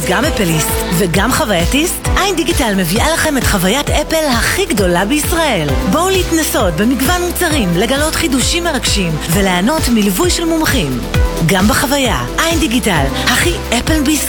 גם אפליסט וגם חווייתיסט? עין דיגיטל מביאה לכם את חוויית אפל הכי גדולה בישראל. בואו להתנסות במגוון מוצרים, לגלות חידושים מרגשים וליהנות מליווי של מומחים. גם בחוויה, עין דיגיטל, הכי אפל בישראל.